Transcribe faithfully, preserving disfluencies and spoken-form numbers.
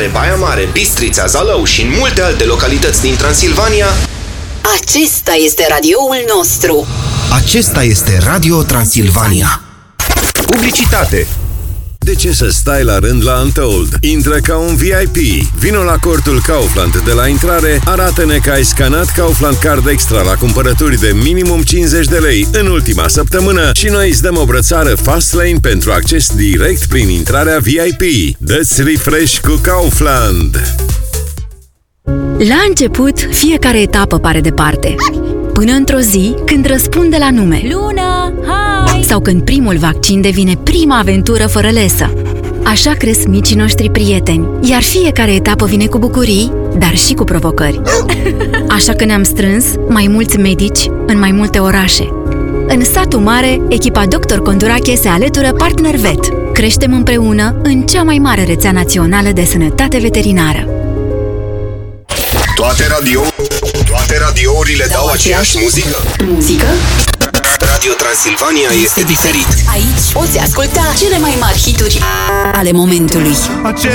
Mare, Baia Mare, Bistrița, Zalău și în multe alte localități din Transilvania, acesta este radioul nostru. Acesta este Radio Transilvania. publicitate. De ce să stai la rând la Untold? Intră ca un V I P. Vino la cortul Kaufland de la intrare, arată-ne că ai scanat Kaufland Card Extra la cumpărături de minimum cincizeci de lei în ultima săptămână și noi îți dăm o brățară Fastlane pentru acces direct prin intrarea V I P. Dă-ți refresh cu Kaufland! La început, fiecare etapă pare departe. Până într-o zi, când răspunde la nume. Luna, hai! Sau când primul vaccin devine prima aventură fără lesă. Așa cresc micii noștri prieteni, iar fiecare etapă vine cu bucurii, dar și cu provocări. Așa că ne-am strâns mai mulți medici în mai multe orașe. În satul mare, echipa doctor Condurache se alătură Partner Vet. Creștem împreună în cea mai mare rețea națională de sănătate veterinară. Toate radio, toate radiourile dau aceeași muzică. Muzică? Radio Transilvania este diferit. Aici poți asculta cele mai mari hituri ale momentului.